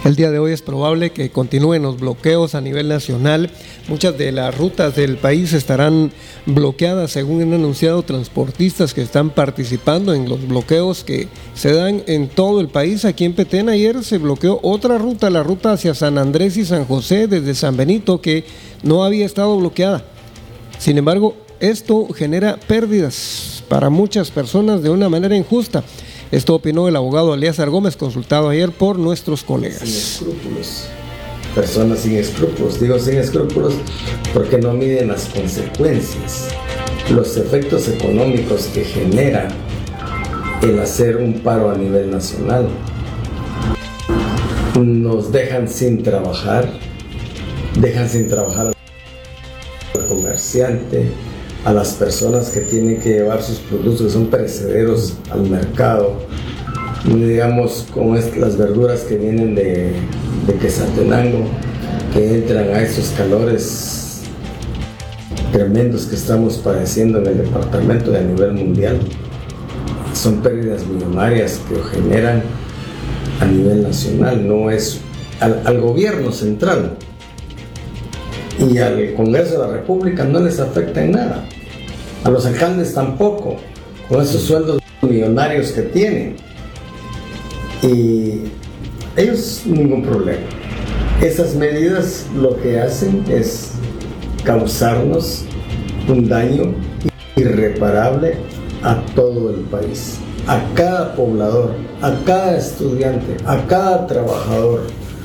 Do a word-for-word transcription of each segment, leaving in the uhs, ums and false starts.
El día de hoy es probable que continúen los bloqueos a nivel nacional. Muchas de las rutas del país estarán bloqueadas, según han anunciado transportistas que están participando en los bloqueos que se dan en todo el país. Aquí en Petén ayer se bloqueó otra ruta, la ruta hacia San Andrés y San José desde San Benito, que no había estado bloqueada. Sin embargo, esto genera pérdidas para muchas personas de una manera injusta. Esto opinó el abogado Elíasar Gómez, consultado ayer por nuestros colegas. Sin escrúpulos, personas sin escrúpulos, digo sin escrúpulos porque no miden las consecuencias, los efectos económicos que genera el hacer un paro a nivel nacional. Nos dejan sin trabajar, dejan sin trabajar al comerciante, a las personas que tienen que llevar sus productos que son perecederos al mercado, digamos como es las verduras que vienen de, de Quetzaltenango, que entran a esos calores tremendos que estamos padeciendo en el departamento y a nivel mundial. Son pérdidas millonarias que generan a nivel nacional, no es al, al gobierno central y al Congreso de la República no les afecta en nada, a los alcaldes tampoco, con esos sueldos millonarios que tienen, y ellos ningún problema. Esas medidas lo que hacen es causarnos un daño irreparable a todo el país, a cada poblador, a cada estudiante, a cada trabajador.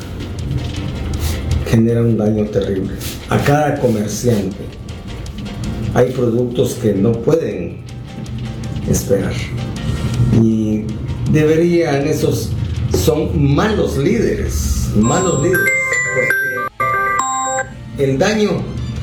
Genera un daño terrible, a cada comerciante. Hay productos que no pueden esperar y deberían, esos son malos líderes, malos líderes, porque el daño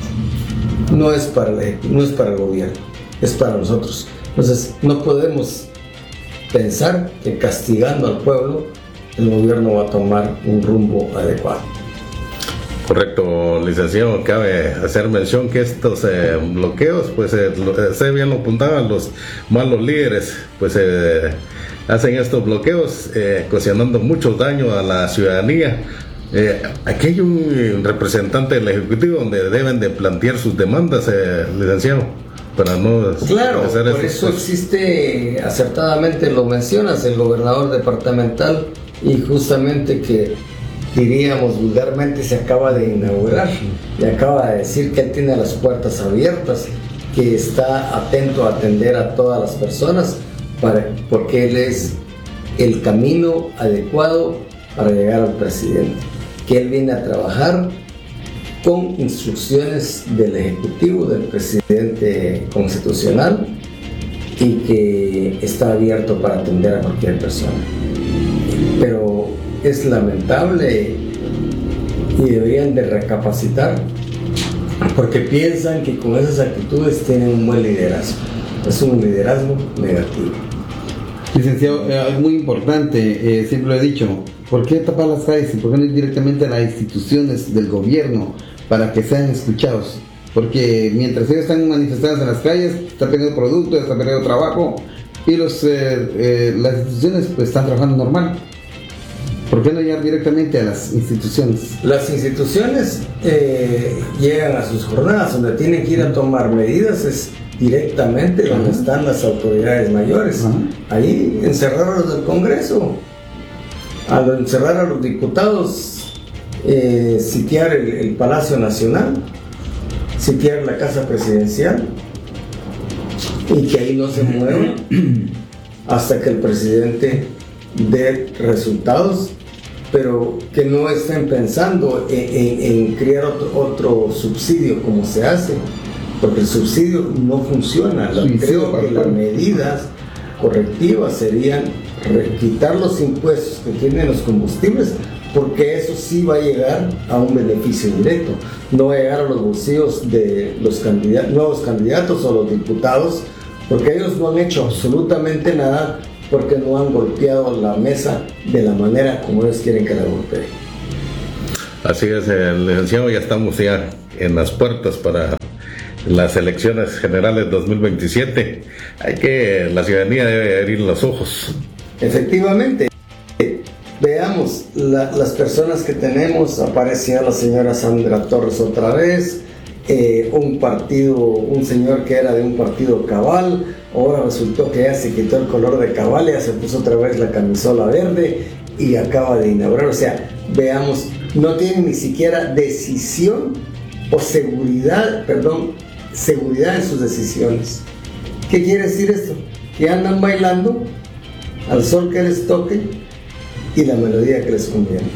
no es para el, no es para el gobierno, es para nosotros. Entonces no podemos pensar que castigando al pueblo el gobierno va a tomar un rumbo adecuado. Correcto, licenciado. Cabe hacer mención que estos eh, bloqueos, pues eh, se bien lo apuntaban, los malos líderes, pues eh, hacen estos bloqueos eh, ocasionando mucho daño a la ciudadanía. Eh, aquí hay un representante del Ejecutivo donde deben de plantear sus demandas, eh, licenciado, para no claro, hacer por eso cosas. Existe, acertadamente lo mencionas, el gobernador departamental, y justamente que diríamos vulgarmente se acaba de inaugurar y acaba de decir que él tiene las puertas abiertas, que está atento a atender a todas las personas, para, porque él es el camino adecuado para llegar al presidente, que él viene a trabajar con instrucciones del Ejecutivo, del presidente constitucional, y que está abierto para atender a cualquier persona. Pero es lamentable y deberían de recapacitar, porque piensan que con esas actitudes tienen un buen liderazgo. Es un liderazgo negativo. Licenciado, eh, algo muy importante, eh, siempre lo he dicho, ¿por qué tapar las calles y por qué no ir directamente a las instituciones del gobierno para que sean escuchados? Porque mientras ellos están manifestados en las calles, están perdiendo productos, están perdiendo trabajo, y los, eh, eh, las instituciones pues están trabajando normal. ¿Por qué no llegar directamente a las instituciones? Las instituciones eh, llegan a sus jornadas, donde tienen que ir a tomar medidas es directamente uh-huh. donde están las autoridades mayores. Uh-huh. Ahí encerrar a los del Congreso, a lo, encerrar a los diputados, eh, sitiar el, el Palacio Nacional, sitiar la Casa Presidencial, y que ahí no se muevan hasta que el presidente dé resultados, pero que no estén pensando en, en, en crear otro, otro subsidio como se hace, porque el subsidio no funciona. Lo, creo que las medidas correctivas serían quitar los impuestos que tienen los combustibles, porque eso sí va a llegar a un beneficio directo, no va a llegar a los bolsillos de los candidatos, nuevos candidatos o los diputados, porque ellos no han hecho absolutamente nada, porque no han golpeado la mesa de la manera como ellos quieren que la golpeen. Así es, el licenciado, ya estamos ya en las puertas para las elecciones generales dos mil veintisiete. Hay que, la ciudadanía debe abrir los ojos. Efectivamente, Veamos la, las personas que tenemos. Aparecía la señora Sandra Torres otra vez, eh, un partido, un señor que era de un partido cabal, ahora resultó que ya se quitó el color de cabal, ya se puso otra vez la camisola verde y acaba de inaugurar. O sea, veamos, no tienen ni siquiera decisión o seguridad, perdón, seguridad en sus decisiones. ¿Qué quiere decir esto? Que andan bailando al sol que les toque y la melodía que les conviene.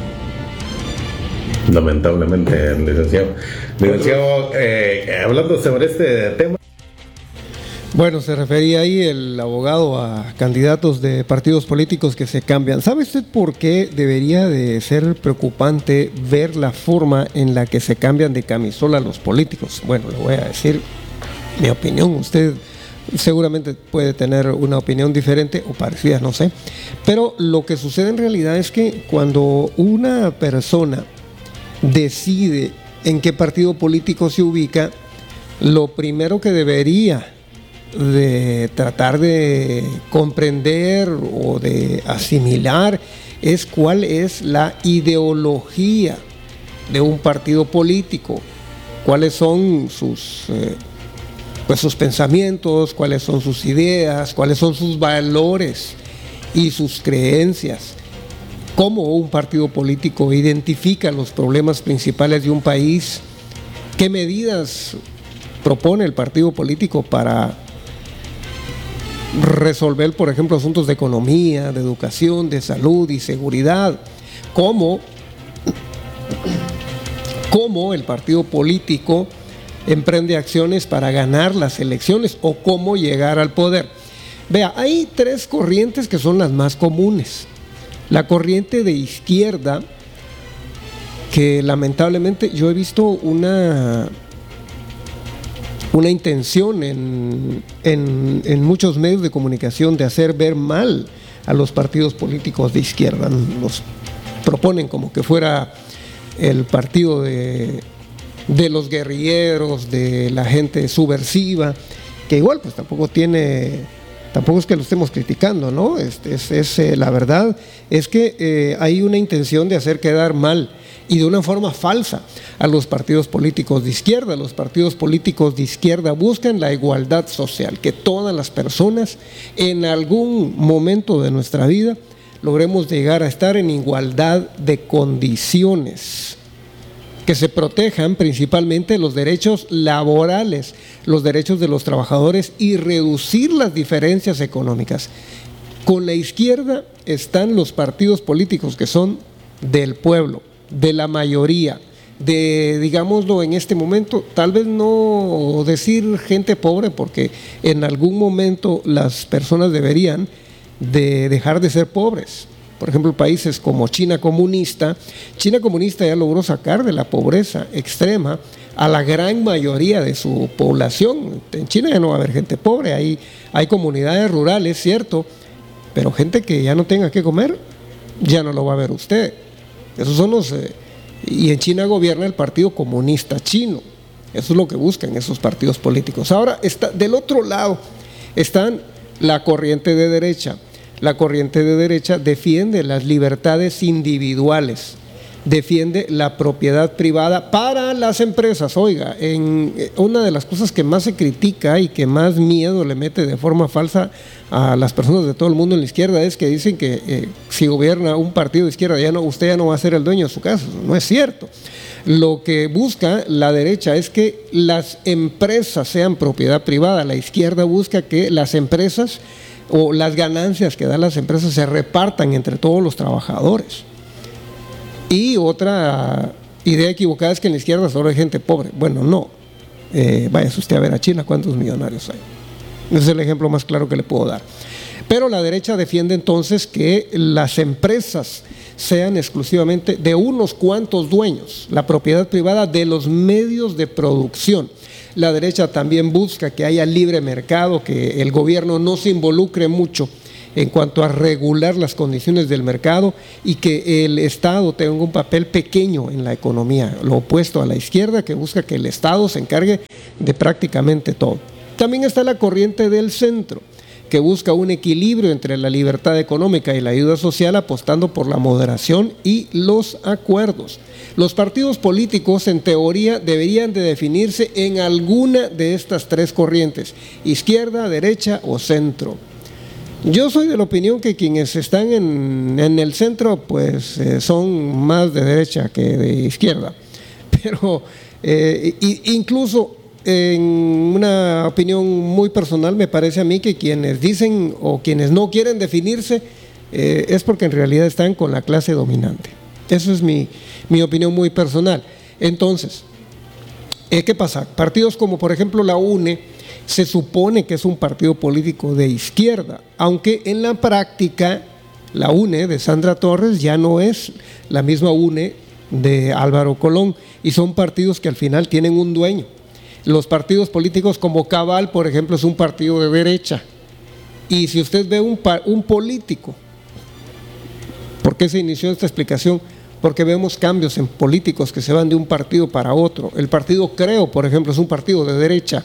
Lamentablemente, licenciado. Licenciado, eh, hablando sobre este tema. Bueno, se refería ahí el abogado a candidatos de partidos políticos que se cambian. ¿Sabe usted por qué debería de ser preocupante ver la forma en la que se cambian de camisola los políticos? Bueno, le voy a decir mi opinión. Usted seguramente puede tener una opinión diferente o parecida, no sé. Pero lo que sucede en realidad es que cuando una persona decide en qué partido político se ubica, lo primero que debería de tratar de comprender o de asimilar es cuál es la ideología de un partido político, cuáles son sus, eh, pues sus pensamientos, cuáles son sus ideas, cuáles son sus valores y sus creencias, cómo un partido político identifica los problemas principales de un país, qué medidas propone el partido político para resolver, por ejemplo, asuntos de economía, de educación, de salud y seguridad, cómo, cómo el partido político emprende acciones para ganar las elecciones o cómo llegar al poder. Vea, hay tres corrientes que son las más comunes. La corriente de izquierda, que lamentablemente yo he visto una... una intención en, en, en muchos medios de comunicación de hacer ver mal a los partidos políticos de izquierda. Los proponen como que fuera el partido de, de los guerrilleros, de la gente subversiva, que igual pues tampoco tiene, tampoco es que lo estemos criticando, ¿no? Es, es, es eh, la verdad es que eh, hay una intención de hacer quedar mal y de una forma falsa a los partidos políticos de izquierda. Los partidos políticos de izquierda buscan la igualdad social, que todas las personas en algún momento de nuestra vida logremos llegar a estar en igualdad de condiciones, que se protejan principalmente los derechos laborales, los derechos de los trabajadores y reducir las diferencias económicas. Con la izquierda están los partidos políticos que son del pueblo, de la mayoría, de, digámoslo en este momento, tal vez no decir gente pobre, porque en algún momento las personas deberían de dejar de ser pobres. Por ejemplo, países como China comunista, China comunista ya logró sacar de la pobreza extrema a la gran mayoría de su población. En China ya no va a haber gente pobre, hay, hay comunidades rurales, cierto, pero gente que ya no tenga que comer, ya no lo va a ver usted. Esos son los... Eh, y en China gobierna el Partido Comunista Chino. Eso es lo que buscan esos partidos políticos. Ahora, está, del otro lado están la corriente de derecha. La corriente de derecha defiende las libertades individuales, defiende la propiedad privada para las empresas. Oiga, en una de las cosas que más se critica y que más miedo le mete de forma falsa a las personas de todo el mundo en la izquierda es que dicen que eh, si gobierna un partido de izquierda ya no, usted ya no va a ser el dueño de su casa. No es cierto. Lo que busca la derecha es que las empresas sean propiedad privada. La izquierda busca que las empresas o las ganancias que dan las empresas se repartan entre todos los trabajadores. Y otra idea equivocada es que en la izquierda solo hay gente pobre. Bueno, no. Eh, váyase usted a ver a China cuántos millonarios hay. Ese es el ejemplo más claro que le puedo dar. Pero la derecha defiende entonces que las empresas sean exclusivamente de unos cuantos dueños, la propiedad privada de los medios de producción. La derecha también busca que haya libre mercado, que el gobierno no se involucre mucho en cuanto a regular las condiciones del mercado y que el Estado tenga un papel pequeño en la economía, lo opuesto a la izquierda, que busca que el Estado se encargue de prácticamente todo. También está la corriente del centro, que busca un equilibrio entre la libertad económica y la ayuda social, apostando por la moderación y los acuerdos. Los partidos políticos, en teoría, deberían de definirse en alguna de estas tres corrientes: izquierda, derecha o centro. Yo soy de la opinión que quienes están en, en el centro, pues eh, son más de derecha que de izquierda. Pero eh, incluso en una opinión muy personal, me parece a mí que quienes dicen o quienes no quieren definirse eh, es porque en realidad están con la clase dominante. Eso es mi, mi opinión muy personal. Entonces, eh, ¿qué pasa? Partidos como por ejemplo la U N E se supone que es un partido político de izquierda, aunque en la práctica la U N E de Sandra Torres ya no es la misma U N E de Álvaro Colón, y son partidos que al final tienen un dueño. Los partidos políticos como Cabal, por ejemplo, es un partido de derecha, y si usted ve un, un político, ¿por qué se inició esta explicación? Porque vemos cambios en políticos que se van de un partido para otro. El partido Creo, por ejemplo, es un partido de derecha,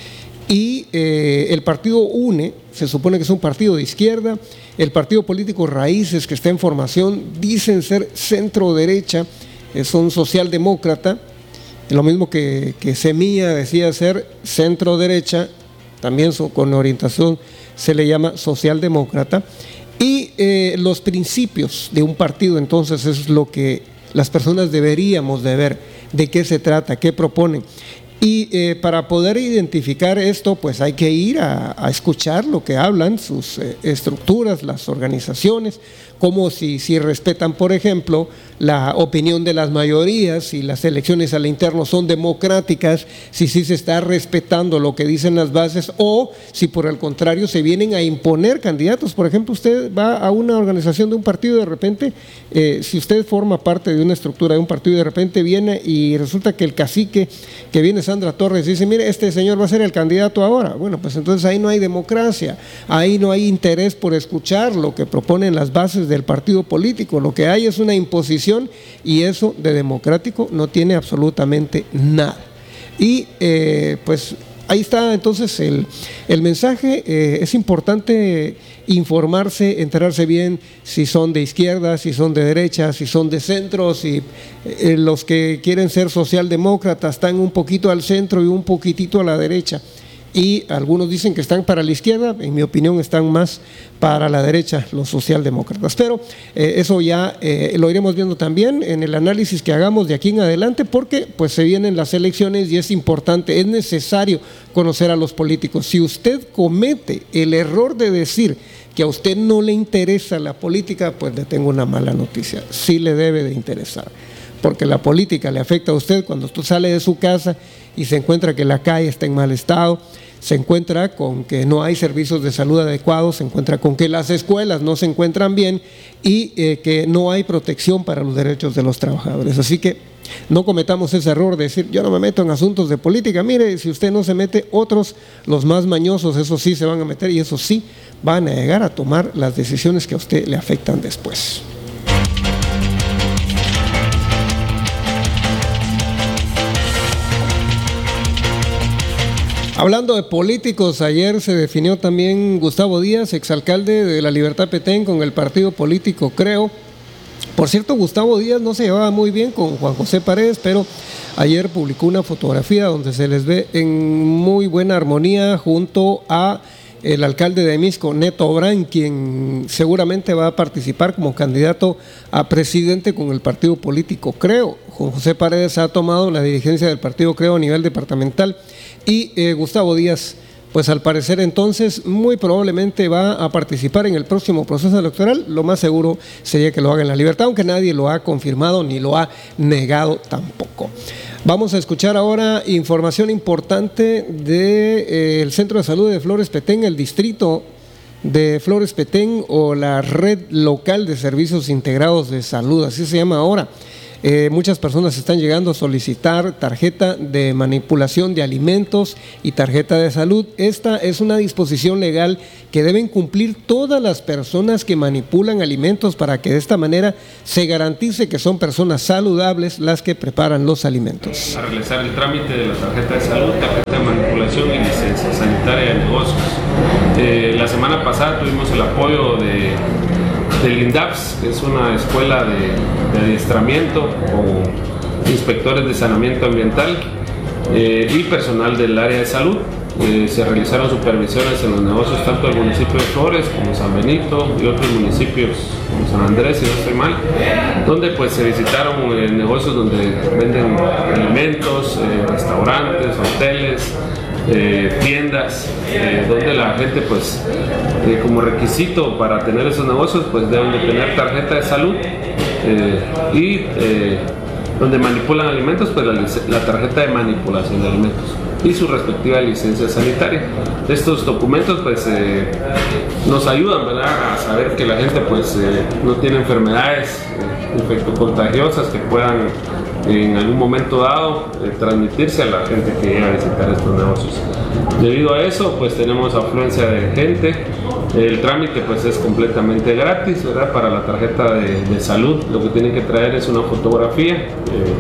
y eh, el partido U N E se supone que es un partido de izquierda. El partido político Raíces, que está en formación, dicen ser centro derecha, eh, son socialdemócrata, lo mismo que, que Semilla decía ser centro derecha, también son, con orientación se le llama socialdemócrata. Y eh, los principios de un partido, entonces, es lo que las personas deberíamos de ver, de qué se trata, qué proponen. Y eh, para poder identificar esto, pues hay que ir a, a escuchar lo que hablan, sus eh, estructuras, las organizaciones, como si, si respetan, por ejemplo, la opinión de las mayorías, si las elecciones al interno son democráticas, si sí se está respetando lo que dicen las bases, o si por el contrario se vienen a imponer candidatos. Por ejemplo, usted va a una organización de un partido y de repente, eh, si usted forma parte de una estructura de un partido y de repente viene y resulta que el cacique que viene, Sandra Torres, dice: mire, este señor va a ser el candidato ahora. Bueno, pues entonces ahí no hay democracia, ahí no hay interés por escuchar lo que proponen las bases del partido político. Lo que hay es una imposición, y eso de democrático no tiene absolutamente nada. Y eh, pues ahí está entonces el, el mensaje. Eh, es importante informarse, enterarse bien si son de izquierda, si son de derecha, si son de centro, si eh, los que quieren ser socialdemócratas están un poquito al centro y un poquitito a la derecha. Y algunos dicen que están para la izquierda, en mi opinión están más para la derecha los socialdemócratas. Pero eh, eso ya eh, lo iremos viendo también en el análisis que hagamos de aquí en adelante, porque pues se vienen las elecciones y es importante, es necesario conocer a los políticos. Si usted comete el error de decir que a usted no le interesa la política, pues le tengo una mala noticia: sí le debe de interesar, porque la política le afecta a usted cuando usted sale de su casa y se encuentra que la calle está en mal estado, se encuentra con que no hay servicios de salud adecuados, se encuentra con que las escuelas no se encuentran bien y eh, que no hay protección para los derechos de los trabajadores. Así que no cometamos ese error de decir: yo no me meto en asuntos de política. Mire, si usted no se mete, otros, los más mañosos, eso sí se van a meter, y eso sí van a llegar a tomar las decisiones que a usted le afectan después. Hablando de políticos, ayer se definió también Gustavo Díaz, exalcalde de La Libertad Petén, con el partido político Creo. Por cierto, Gustavo Díaz no se llevaba muy bien con Juan José Paredes, pero ayer publicó una fotografía donde se les ve en muy buena armonía junto a el alcalde de Misco, Neto Obrán, quien seguramente va a participar como candidato a presidente con el partido político Creo. Juan José Paredes ha tomado la dirigencia del partido Creo a nivel departamental, y eh, Gustavo Díaz, pues al parecer entonces muy probablemente va a participar en el próximo proceso electoral. Lo más seguro sería que lo haga en La Libertad, aunque nadie lo ha confirmado ni lo ha negado tampoco. Vamos a escuchar ahora información importante del de, eh, Centro de Salud de Flores Petén, el distrito de Flores Petén, o la Red Local de Servicios Integrados de Salud, así se llama ahora. Eh, muchas personas están llegando a solicitar tarjeta de manipulación de alimentos y tarjeta de salud. Esta es una disposición legal que deben cumplir todas las personas que manipulan alimentos, para que de esta manera se garantice que son personas saludables las que preparan los alimentos. A realizar el trámite de la tarjeta de salud, tarjeta de manipulación y licencia sanitaria de negocios. Eh, la semana pasada tuvimos el apoyo de, del INDAPS, que es una escuela de, de adiestramiento con inspectores de saneamiento ambiental eh, y personal del área de salud. Eh, se realizaron supervisiones en los negocios tanto del municipio de Flores como San Benito y otros municipios como San Andrés, si no estoy mal, donde pues se visitaron eh, negocios donde venden alimentos, eh, restaurantes, hoteles, eh, tiendas, eh, donde la gente pues eh, como requisito para tener esos negocios pues deben de tener tarjeta de salud eh, y eh, donde manipulan alimentos pues la, la tarjeta de manipulación de alimentos y su respectiva licencia sanitaria. Estos documentos pues eh, nos ayudan, ¿verdad?, a saber que la gente pues eh, no tiene enfermedades eh, infectocontagiosas que puedan eh, en algún momento dado eh, transmitirse a la gente que llega a visitar estos negocios. Debido a eso pues tenemos afluencia de gente. El trámite pues es completamente gratis, ¿verdad? Para la tarjeta de, de salud lo que tienen que traer es una fotografía, eh,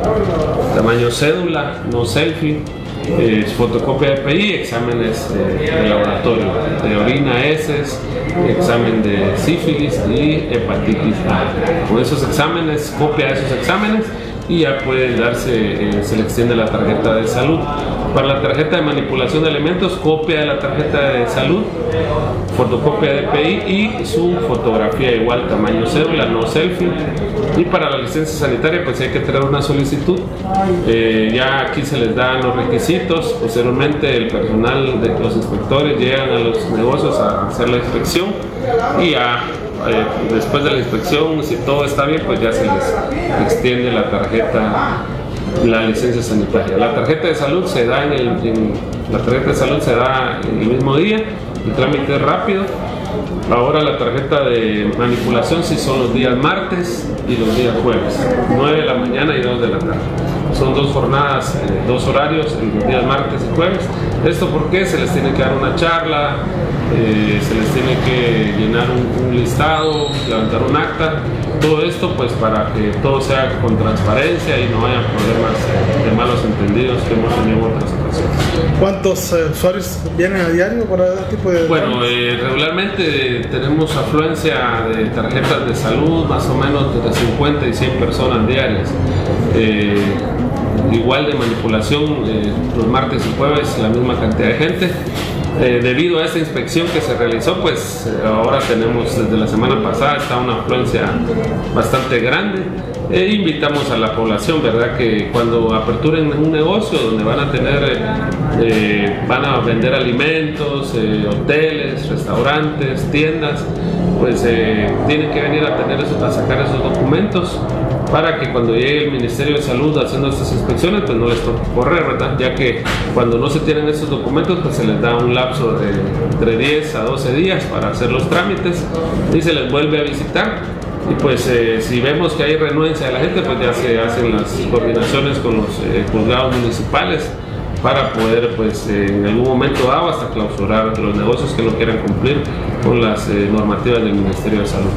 tamaño cédula, no selfie, eh, fotocopia de P I, exámenes eh, de laboratorio, de orina, heces, examen de sífilis y hepatitis A. Con esos exámenes, copia de esos exámenes y ya puede darse, eh, se le extiende la tarjeta de salud. Para la tarjeta de manipulación de alimentos, copia de la tarjeta de salud, fotocopia de P I y su fotografía igual, tamaño cédula, no selfie. Y para la licencia sanitaria pues hay que traer una solicitud, eh, ya aquí se les dan los requisitos. Posteriormente el personal de los inspectores llegan a los negocios a hacer la inspección y ya eh, después de la inspección, si todo está bien, pues ya se les extiende la tarjeta, la licencia sanitaria. La tarjeta de salud se da en el, en, la tarjeta de salud se da en el mismo día, el trámite es rápido. Ahora la tarjeta de manipulación sí son los días martes y los días jueves, nueve de la mañana y dos de la tarde. Son dos jornadas, eh, dos horarios, en los días martes y jueves. Esto porque se les tiene que dar una charla, eh, se les tiene que llenar un, un listado, levantar un acta. Todo esto pues para que todo sea con transparencia y no haya problemas eh, de malos entendidos que hemos tenido en otras ocasiones. ¿Cuántos eh, usuarios vienen a diario para este tipo de...? Bueno, eh, regularmente tenemos afluencia de tarjetas de salud más o menos de cincuenta y cien personas diarias. Eh, igual de manipulación, eh, los martes y jueves la misma cantidad de gente. Eh, debido a esta inspección que se realizó, pues eh, ahora tenemos, desde la semana pasada está una afluencia bastante grande. E invitamos a la población, ¿verdad?, que cuando aperturen un negocio donde van a tener, eh, van a vender alimentos, eh, hoteles, restaurantes, tiendas, pues eh, tienen que venir a, tener eso, a sacar esos documentos para que cuando llegue el Ministerio de Salud haciendo estas inspecciones, pues no les toque correr, ¿verdad? Ya que cuando no se tienen estos documentos, pues se les da un lapso de entre diez a doce días para hacer los trámites y se les vuelve a visitar. Y pues eh, si vemos que hay renuencia de la gente, pues ya se hacen las coordinaciones con los eh, juzgados municipales para poder, pues eh, en algún momento dado, hasta clausurar los negocios que no quieran cumplir con las eh, normativas del Ministerio de Salud.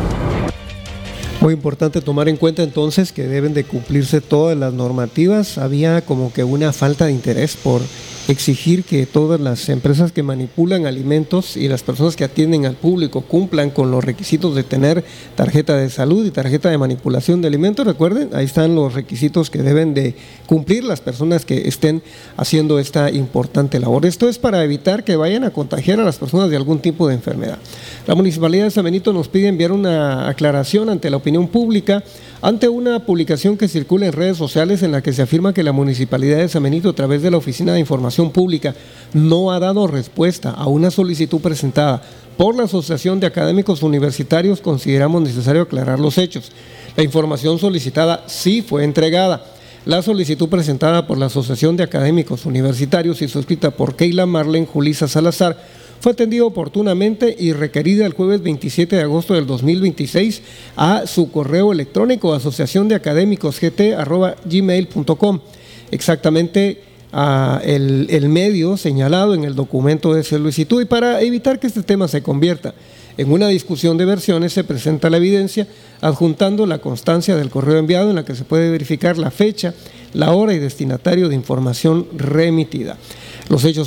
Muy importante tomar en cuenta entonces que deben de cumplirse todas las normativas. Había como que una falta de interés por exigir que todas las empresas que manipulan alimentos y las personas que atienden al público cumplan con los requisitos de tener tarjeta de salud y tarjeta de manipulación de alimentos. Recuerden, ahí están los requisitos que deben de cumplir las personas que estén haciendo esta importante labor. Esto es para evitar que vayan a contagiar a las personas de algún tipo de enfermedad. La Municipalidad de San Benito nos pide enviar una aclaración ante la opinión pública ante una publicación que circula en redes sociales en la que se afirma que la Municipalidad de San Benito, a través de la Oficina de Información Pública, no ha dado respuesta a una solicitud presentada por la Asociación de Académicos Universitarios. Consideramos necesario aclarar los hechos. La información solicitada sí fue entregada. La solicitud presentada por la Asociación de Académicos Universitarios y suscrita por Keila Marlene Julisa Salazar fue atendida oportunamente y requerida el jueves veintisiete de agosto del dos mil veintiséis a su correo electrónico asociación de académicos g t arroba gmail punto com. Exactamente uh, el, el medio señalado en el documento de solicitud. Y para evitar que este tema se convierta en una discusión de versiones, se presenta la evidencia adjuntando la constancia del correo enviado en la que se puede verificar la fecha, la hora y destinatario de información remitida. Los hechos